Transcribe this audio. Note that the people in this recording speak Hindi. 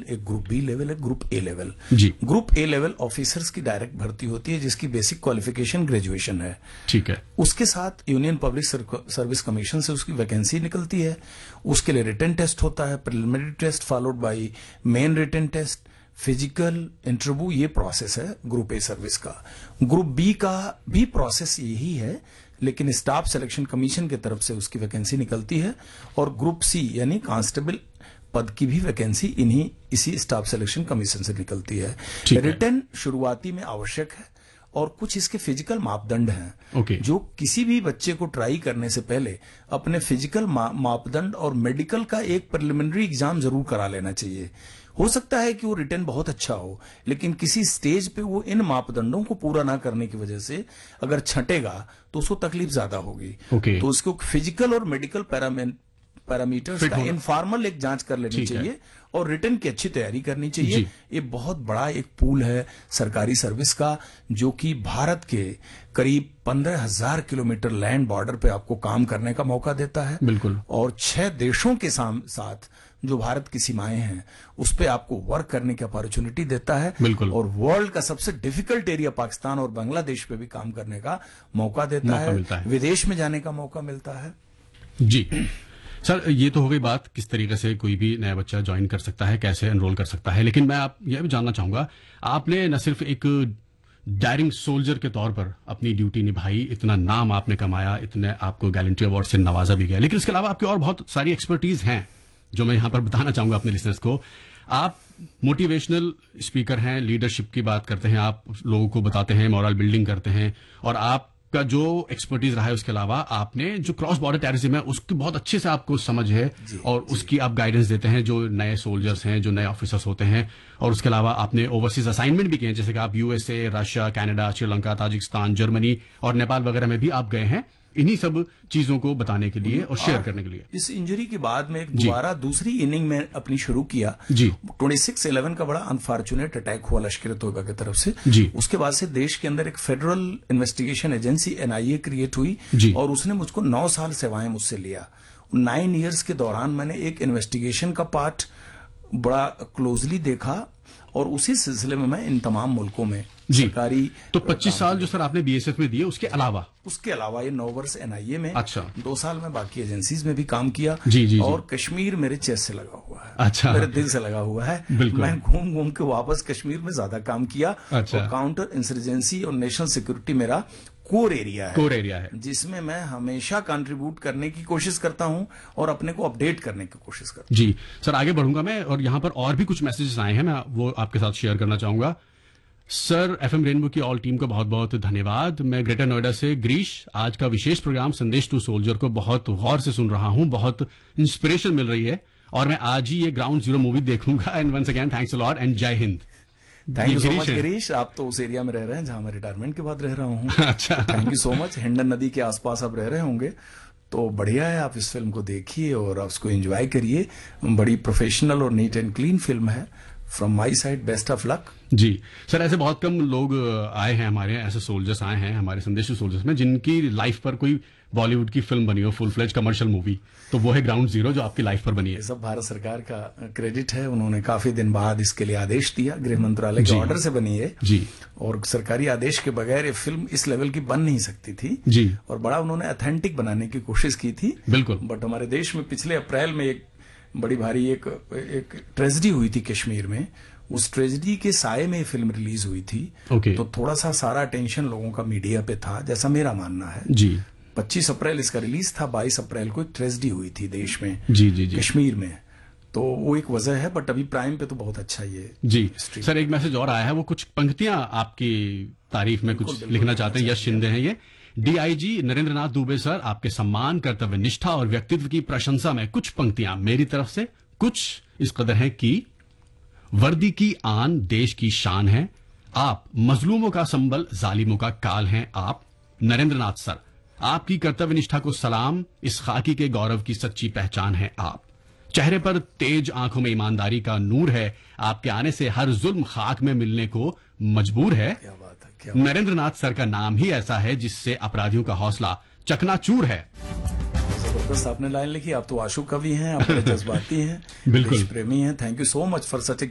एक ग्रुप बी लेवल, एक group A level. Ji. Group A level officers की डायरेक्ट भर्ती होती है, जिसकी बेसिक क्वालिफिकेशन ग्रेजुएशन है। ठीक है। उसके साथ यूनियन पब्लिक सर्विस कमीशन से उसकी वैकेंसी निकलती है। उसके लिए रिटन टेस्ट होता है, preliminary test followed by main written test, physical interview. ये प्रोसेस है ग्रुप ए सर्विस का। ग्रुप बी का भी प्रोसेस यही है, लेकिन स्टाफ सिलेक्शन कमीशन की तरफ से उसकी वैकेंसी निकलती है। और ग्रुप सी यानी कांस्टेबल पद की भी वैकेंसी इसी स्टाफ सिलेक्शन कमीशन से निकलती है। रिटन शुरुआती में आवश्यक है और कुछ इसके फिजिकल मापदंड हैं जो किसी भी बच्चे को ट्राई करने से पहले अपने फिजिकल मापदंड और मेडिकल का एक प्रिलिमिनरी एग्जाम जरूर करा लेना चाहिए। हो सकता है कि वो रिटर्न बहुत अच्छा हो, लेकिन किसी स्टेज पे वो इन मापदंडों को पूरा ना करने की वजह से अगर छंटेगा तो उसको तकलीफ ज्यादा होगी। तो उसको फिजिकल और मेडिकल पैरामीटर्स का इनफॉर्मल एक जांच कर लेनी चाहिए और रिटर्न की अच्छी तैयारी करनी चाहिए। ये बहुत बड़ा एक पूल है सरकारी सर्विस का, जो कि भारत के करीब 15,000 किलोमीटर लैंड बॉर्डर पे आपको काम करने का मौका देता है। बिल्कुल। और 6 देशों के साथ जो भारत की सीमाएं हैं उस पे आपको वर्क करने की अपॉर्चुनिटी देता है। बिल्कुल। और वर्ल्ड का सबसे डिफिकल्ट एरिया पाकिस्तान और बांग्लादेश पे भी काम करने का मौका देता है। विदेश में जाने का मौका मिलता है। जी सर, ये तो हो गई बात किस तरीके से कोई भी नया बच्चा ज्वाइन कर सकता है, कैसे एनरोल कर सकता है। लेकिन मैं आप यह भी जानना चाहूंगा, आपने न सिर्फ एक डायरिंग सोल्जर के तौर पर अपनी ड्यूटी निभाई, इतना नाम आपने कमाया, इतने आपको गैलेंट्री अवार्ड से नवाजा भी गया, लेकिन इसके अलावा आपकी और बहुत सारी एक्सपर्टीज हैं जो मैं यहां पर बताना चाहूंगा अपने लिसनर्स को। आप मोटिवेशनल स्पीकर हैं, लीडरशिप की बात करते हैं, आप लोगों को बताते हैं, मोरल बिल्डिंग करते हैं, और आपका जो एक्सपर्टीज रहा है उसके अलावा आपने जो क्रॉस बॉर्डर टेररिज्म है उसकी बहुत अच्छे से आपको समझ है और उसकी आप गाइडेंस देते हैं जो नए सोल्जर्स हैं, जो नए ऑफिसर्स होते हैं। और उसके अलावा आपने ओवरसीज असाइनमेंट भी किए हैं, जैसे कि आप USA, Russia, Canada, Sri Lanka, Tajikistan, Germany और नेपाल वगैरह में भी आप गए हैं, इन्हीं सब चीजों को बताने के लिए और शेयर करने के लिए। इस इंजरी के बाद में दोबारा दूसरी इनिंग में अपनी शुरू किया। जी। 26/11 का बड़ा अनफॉर्चुनेट अटैक हुआ लश्कर तोयबा की तरफ से। जी। उसके बाद से देश के अंदर एक federal investigation agency NIA create हुई और उसने मुझको 9 साल सेवाएं मुझसे लिया। 9 इयर्स के दौरान मैंने एक इन्वेस्टिगेशन का पार्ट बड़ा क्लोजली देखा और उसी सिलसिले में मैं इन तमाम मुल्कों में सरकारी। तो 25 साल जो सर आपने BSF में दिए, उसके अलावा ये 9 वर्ष NIA में। अच्छा। 2 साल में बाकी एजेंसीज में भी काम किया। जी। और कश्मीर मेरे चेस्ट से लगा हुआ है। अच्छा। मेरे दिल से लगा हुआ है। मैं घूम घूम के वापस कश्मीर में ज्यादा काम किया। अच्छा। और काउंटर इंसर्जेंसी और नेशनल सिक्योरिटी मेरा कोर एरिया है, जिसमें मैं हमेशा कंट्रीब्यूट करने की कोशिश करता हूं और अपने को अपडेट करने की कोशिश करता हूं। जी सर, आगे बढ़ूंगा मैं, और यहां पर और भी कुछ मैसेजेस आए हैं, मैं वो आपके साथ शेयर करना चाहूंगा। सर, FM रेनबो की ऑल टीम को बहुत बहुत धन्यवाद। मैं ग्रेटर नोएडा से ग्रीश, आज का विशेष प्रोग्राम संदेश टू सोल्जर को बहुत गौर से सुन रहा हूं, बहुत इंस्पिरेशन मिल रही है और मैं आज ही ये ग्राउंड जीरो मूवी देखूंगा। And once again thanks a lot and जय Hind. Thank you so much Girish. आप तो उस एरिया में रह रहे हैं जहां मैं रिटायरमेंट के बाद रह रहा हूं। अच्छा। Thank you so much. Hindon नदी के आसपास आप रह रहे होंगे तो बढ़िया है, आप इस फिल्म को देखिए और उसको एंजॉय करिए। बड़ी प्रोफेशनल और नीट एंड क्लीन फिल्म है। From my side best of luck. Ji sir, ऐसे बहुत कम लोग आए हैं हमारे, ऐसे सोल्जर्स आए हैं हमारे संदेश सोल्जर्स में जिनकी लाइफ पर कोई बॉलीवुड की फिल्म बनी हो, फुल फ्लेज कमर्शियल मूवी, तो वो है ग्राउंड जीरो जो आपकी लाइफ पर बनी है। सब भारत सरकार का क्रेडिट है, उन्होंने काफी दिन बाद इसके लिए आदेश दिया, गृह मंत्रालय के ऑर्डर से बनी है। जी। और सरकारी आदेश के बगैर ये फिल्म इस लेवल की बन नहीं सकती थी। जी। और बड़ा उन्होंने ऑथेंटिक बनाने की कोशिश की थी। बिल्कुल। बट हमारे देश में पिछले अप्रैल में एक बड़ी भारी एक ट्रेजेडी हुई थी कश्मीर में। उस ट्रेजेडी के साये में फिल्म रिलीज हुई थी। तो थोड़ा सा सारा अटेंशन लोगों का मीडिया पे था, जैसा मेरा मानना है। जी। 25 अप्रैल इसका रिलीज था, 22 अप्रैल को एक ट्रेजेडी हुई थी देश में। जी। कश्मीर में, तो वो एक वजह है। बट अभी प्राइम पे तो बहुत अच्छा ये। जी सर, एक मैसेज और आया है, वो कुछ पंक्तियां आपकी तारीफ में कुछ लिखना चाहते हैं। यश शिंदे हैं ये। DIG नरेंद्रनाथ दुबे सर, आपके सम्मान, कर्तव्य निष्ठा और व्यक्तित्व की प्रशंसा में कुछ पंक्तियां मेरी तरफ से। कुछ इस कदर है कि वर्दी की आन देश की शान है, आप मजलूमों का संबल, जालिमों का काल हैं आप। नरेंद्रनाथ सर, आपकी कर्तव्य निष्ठा को सलाम, इस खाकी के गौरव की सच्ची पहचान है आप। चेहरे पर तेज, आंखों में ईमानदारी का नूर है, आपके आने से हर जुल्म खाक में मिलने को मजबूर है। क्या बात है, क्या बात। नरेंद्रनाथ सर का नाम ही ऐसा है जिससे अपराधियों का हौसला चकनाचूर है। जबरदस्त आपने लाइन लिखी। आप तो आशु कवि हैं, आप बड़े जज्बाती हैं, बिल्कुल देश प्रेमी हैं। Thank you so much for such A